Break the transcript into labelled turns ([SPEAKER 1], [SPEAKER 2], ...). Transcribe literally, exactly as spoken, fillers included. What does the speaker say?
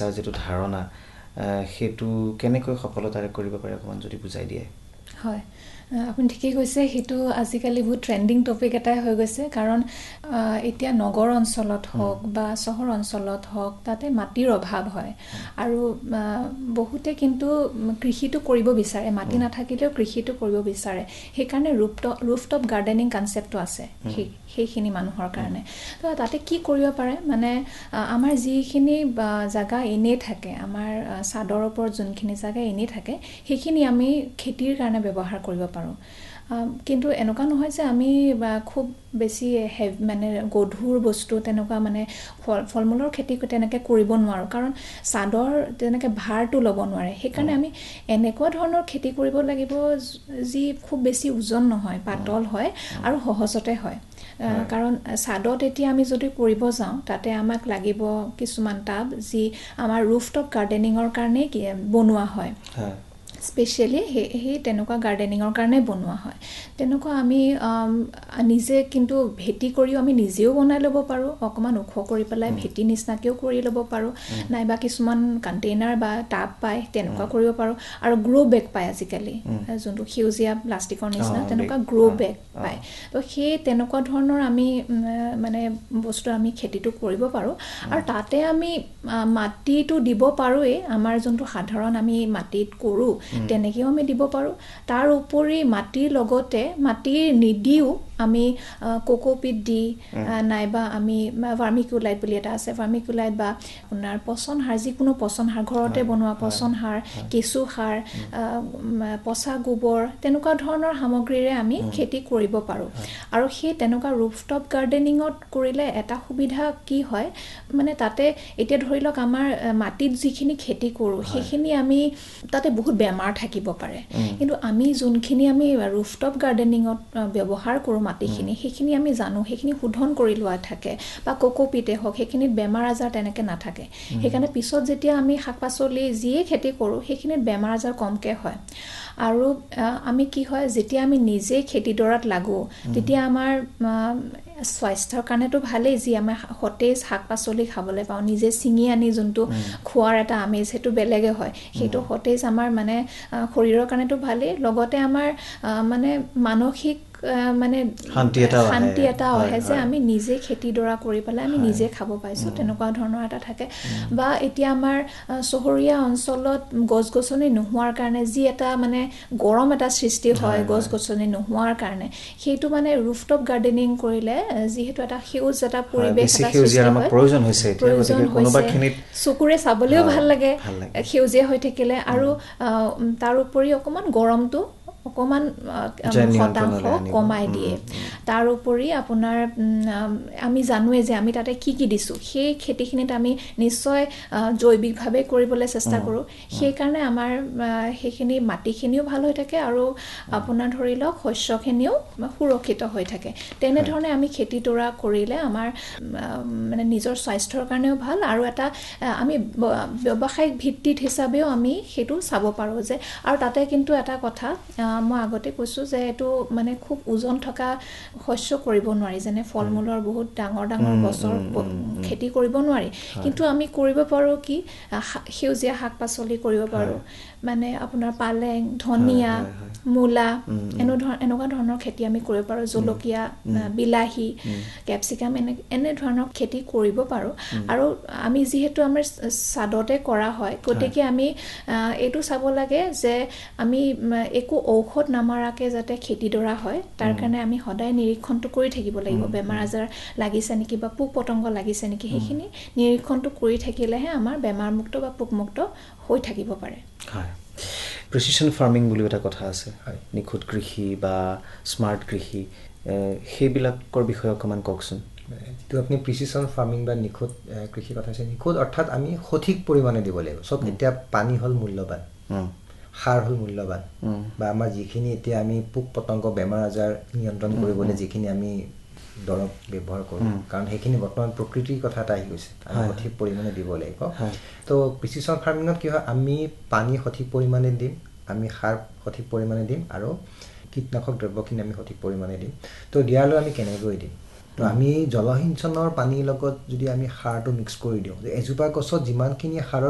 [SPEAKER 1] মিছাৰ যেটো ধাৰণা হেতু কেনেকৈ সফলতাৰে কৰিব পাৰে অকমান যদি বুজাই দিয়ে
[SPEAKER 2] হয় আপুনি ঠিকই কৈছে হেতু আজিকালি বহুত ট্ৰেন্ডিং টপিক এটাই হৈ গৈছে কাৰণ এতিয়া নগৰ অঞ্চলত হওক বা চহৰ অঞ্চলত হওক তাতে মাটিৰ অভাৱ হয় আৰু বহুতে কিন্তু কৃষিটো কৰিব বিচাৰে মাটি নাথাকিলেও কৃষিটো কৰিব বিচাৰে সেইকাৰণে ৰুফটপ ৰুফটপ গাৰ্ডেনিং কনসেপ্টটো আছে সেইখিনি মানুহৰ কাৰণে তো তাতে কি কৰিব পাৰে মানে আমাৰ যিখিনি জায়গা এনে থাকে আমাৰ সাদৰ ওপৰত যোনখিনি জায়গা এনে থাকে সেইখিনি আমি খেতিৰ কাৰণে ব্যৱহাৰ কৰিব পাৰো কিন্তু এনেকুৱা নহয় যে আমি খুব বেছি মানে গধুৰ বস্তু তেনেকুৱা মানে ফলমূলৰ খেতি তেনেকৈ কৰিব নোৱাৰো কাৰণ সাদৰ তেনেকৈ ভাৰটো ল'ব নোৱাৰে সেইকাৰণে আমি এনেকুৱা ধৰণৰ খেতি কৰিব লাগিব যি খুব বেছি ওজন নহয় পাতল হয় আৰু সহজতে হয় কাৰণ সাদত এতিয়া আমি যদি কৰিব যাওঁ তাতে আমাক লাগিব কিছুমান টাব যি আমাৰ ৰুফটপ গাৰ্ডেনিঙৰ কাৰণে বনোৱা হয় স্পেশালি হে তেনেকুৱা গাৰ্ডেনিঙৰ কাৰণে বনোৱা হয় তেনেকুৱা আমি নিজে কিন্তু ভেটি কৰিও আমি নিজেও বনাই ল'ব পাৰো অকমান ওখ কৰি পেলাই ভেটি নিচিনাকেও কৰি ল'ব পাৰো নাইবা কিছুমান কন্টেইনাৰ বা টাব পায় তেনেকুৱা কৰিব পাৰো আৰু গ্ৰো বেগ পায় আজিকালি যোনটো সেউজীয়া প্লাষ্টিকৰ নিচিনা তেনেকুৱা গ্ৰো বেগ পায় তো সেই তেনেকুৱা ধৰণৰ আমি মানে বস্তু আমি খেতিটো কৰিব পাৰো আৰু তাতে আমি মাটিটো দিব পাৰোৱে আমাৰ যোনটো সাধাৰণ আমি মাটিত কৰো তেনেকেও আমি দিব পাৰো তাৰ উপৰি মাটিৰ লগতে মাটিৰ নিদিও আমি কোকোপিট দি নাইবা আমি ভাৰ্মিকুলাইট বুলি এটা আছে ভাৰ্মিকুলাইট বা আপোনাৰ পচন সাৰ যিকোনো পচন সাৰ ঘৰতে বনোৱা পচন সাৰ কেঁচু সাৰ পচা গোবৰ তেনেকুৱা ধৰণৰ সামগ্ৰীৰে আমি খেতি কৰিব পাৰো আৰু সেই তেনেকুৱা ৰুফটপ গাৰ্ডেনিঙত কৰিলে এটা সুবিধা কি হয় মানে তাতে এতিয়া ধৰি লওক আমাৰ মাটিত যিখিনি খেতি কৰো সেইখিনি আমি তাতে বহুত বেমাৰ থাকিব পাৰে কিন্তু আমি যোনখিনি আমি ৰুফটপ গাৰ্ডেনিঙত ব্যৱহাৰ কৰো মাটিখিনি সেইখিনি আমি জানো সেইখিনি শোধন কৰি লোৱা থাকে বা কোকোপিটে হওক সেইখিনিত বেমাৰ আজাৰ তেনেকে নাথাকে সেইকাৰণে পিছত যেতিয়া আমি শাক-পাচলি যিয়ে খেতি কৰো সেইখিনিত বেমাৰ আজাৰ কমকে হয় আৰু আমি কি হয় যেতিয়া আমি নিজে খেতিডৰাত লাগো তেতিয়া আমাৰ স্বাস্থ্যৰ কাৰণেতো ভালেই যি আমি সতেজ শাক-পাচলি খাবলৈ পাওঁ নিজে ছিঙি আনি যোনটো খোৱাৰ এটা আমেজ সেইটো বেলেগে হয় সেইটো সতেজ আমাৰ মানে শৰীৰৰ কাৰণেতো ভালেই লগতে আমাৰ মানে মানসিক মানে
[SPEAKER 1] শান্তি এটা
[SPEAKER 2] শান্তি এটা আহে যে আমি নিজে খেতিডৰা কৰি পেলাই আমি নিজে খাব পাইছো তেনেকুৱা ধৰণৰ এটা থাকে বা এতিয়া আমাৰ চহৰীয়া অঞ্চলত গছ-গছনি নোহোৱাৰ কাৰণে যি এটা মানে গৰম এটা সৃষ্টি হয় গছ-গছনি নোহোৱাৰ কাৰণে সেইটো মানে ৰুফটপ গাৰ্ডেনিং কৰিলে যিহেতু এটা সেউজ এটা পৰিৱেশ এটা সৃষ্টি হয়
[SPEAKER 1] প্ৰয়োজন হৈছে এতিয়া গতিকে কোনোবাখিনিত
[SPEAKER 2] চকুৰে চাবলৈও ভাল লাগে সেউজীয়া হৈ থাকিলে আৰু তাৰ উপৰি অকমান গৰমটো অকমান শতাংশ কমাই দিয়ে তাৰ উপৰি আপোনাৰ আমি জানোৱে যে আমি তাতে কি কি দিছো সেই খেতিখিনিত আমি নিশ্চয় জৈৱিকভাৱে কৰিবলৈ চেষ্টা কৰো সেই কাৰণে আমাৰ সেইখিনি মাটিখিনিও ভাল হৈ থাকে আৰু আপোনাৰ ধৰি লওক শস্যখিনিও সুৰক্ষিত হৈ থাকে তেনে ধৰণে আমি খেতিডৰা কৰিলে আমাৰ মানে নিজৰ স্বাস্থ্যৰ কাৰণেও ভাল আৰু এটা আমি ব্যৱসায়িক ভিত্তিত হিচাপেও আমি সেইটো চাব পাৰো যে আৰু তাতে কিন্তু এটা কথা মই আগতে কৈছো যে এটো মানে খুব ওজন থকা শস্য কৰিব নোৱাৰি যেনে ফলমূলৰ বহুত ডাঙৰ ডাঙৰ গছৰ খেতি কৰিব নোৱাৰি কিন্তু আমি কৰিব পাৰো কি সেউজীয়া শাক-পাচলি কৰিব পাৰো মানে আপোনাৰ পালেং ধনিয়া মূলা এনে ধৰণৰ এনেকুৱা ধৰণৰ খেতি আমি কৰিব পাৰো জলকীয়া বিলাহী কেপচিকাম এনে এনে ধৰণৰ খেতি কৰিব পাৰো আৰু আমি যিহেতু আমাৰ সাদতে কৰা হয় গতিকে আমি এইটো চাব লাগে যে আমি একো ঔষধ নামাৰাকে যাতে খেতিডৰা হয় তাৰ কাৰণে আমি সদায় নিৰীক্ষণটো কৰি থাকিব লাগিব বেমাৰ আজাৰ লাগিছে নেকি বা পোক পতংগ লাগিছে নেকি সেইখিনি নিৰীক্ষণটো কৰি থাকিলেহে আমাৰ বেমাৰ মুক্ত বা পোক মুক্ত হৈ থাকিব পাৰে
[SPEAKER 1] হয় প্ৰিচিজন ফাৰ্মিং বুলি এটা কথা আছে নিখুঁত কৃষি বা স্মাৰ্ট কৃষি সেইবিলাকৰ বিষয়ে অকমান কওকচোন
[SPEAKER 3] তো আপনি প্ৰিচিজন ফাৰ্মিং বা নিখুঁত কৃষি কথা আছে নিখুঁত অৰ্থাৎ আমি সঠিক পৰিমাণে দিব লাগিব সব এতিয়া পানী হল মূল্যবান সাৰ হল মূল্যবান বা আমাৰ যিখিনি এতিয়া আমি পোক পতংগ বেমাৰ আজাৰ নিয়ন্ত্ৰণ কৰিবলৈ যিখিনি আমি দৰৱ ব্যৱহাৰ কৰোঁ কাৰণ সেইখিনি বৰ্তমান প্ৰকৃতিৰ কথা এটা আহি গৈছে আমি সঠিক পৰিমাণে দিব লাগিব তো প্ৰিচিজন ফাৰ্মিঙত কি হয় আমি পানী সঠিক পৰিমাণে দিম আমি সাৰ সঠিক পৰিমাণে দিম আৰু কীটনাশক দ্ৰব্যখিনি আমি সঠিক পৰিমাণে দিম তো দিয়ালৈ আমি কেনেকৈ দিম তো আমি জলসিঞ্চনৰ পানীৰ লগত যদি আমি সাৰটো মিক্স কৰি দিওঁ যে এজোপা গছত যিমানখিনি সাৰৰ